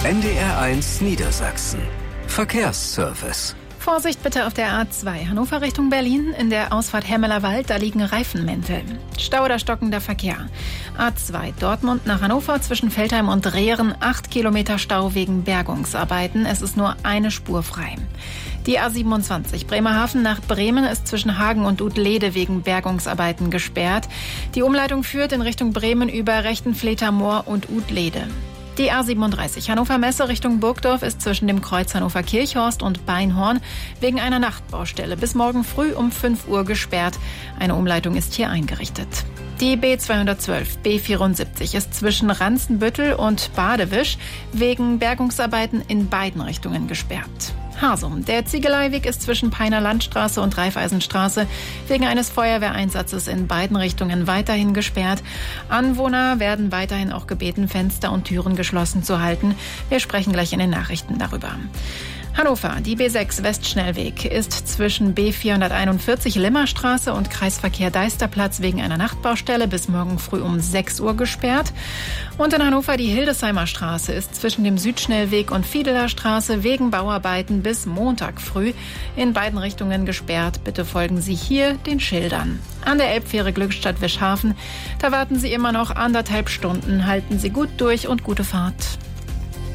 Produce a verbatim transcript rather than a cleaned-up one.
N D R eins Niedersachsen. Verkehrsservice. Vorsicht bitte auf der A zwei Hannover Richtung Berlin. In der Ausfahrt Hermelerwald, da liegen Reifenmäntel. Stau oder stockender Verkehr. A zwei Dortmund nach Hannover zwischen Veltheim und Rehren. acht Kilometer Stau wegen Bergungsarbeiten. Es ist nur eine Spur frei. Die A siebenundzwanzig Bremerhaven nach Bremen ist zwischen Hagen und Utlede wegen Bergungsarbeiten gesperrt. Die Umleitung führt in Richtung Bremen über Rechtenfleter Moor und Utlede. Die A siebenunddreißig Hannover Messe Richtung Burgdorf ist zwischen dem Kreuz Hannover Kirchhorst und Beinhorn wegen einer Nachtbaustelle bis morgen früh um fünf Uhr gesperrt. Eine Umleitung ist hier eingerichtet. Die B zweihundertzwölf B vierundsiebzig ist zwischen Ranzenbüttel und Badewisch wegen Bergungsarbeiten in beiden Richtungen gesperrt. Hasum. Der Ziegeleiweg ist zwischen Peiner Landstraße und Raiffeisenstraße wegen eines Feuerwehreinsatzes in beiden Richtungen weiterhin gesperrt. Anwohner werden weiterhin auch gebeten, Fenster und Türen geschlossen zu halten. Wir sprechen gleich in den Nachrichten darüber. Hannover, die B sechs Westschnellweg ist zwischen B vierhunderteinundvierzig Limmerstraße und Kreisverkehr Deisterplatz wegen einer Nachtbaustelle bis morgen früh um sechs Uhr gesperrt. Und in Hannover die Hildesheimer Straße ist zwischen dem Südschnellweg und Fiedeler Straße wegen Bauarbeiten bis Montag früh in beiden Richtungen gesperrt. Bitte folgen Sie hier den Schildern. An der Elbfähre Glückstadt Wischhafen, da warten Sie immer noch anderthalb Stunden. Halten Sie gut durch und gute Fahrt.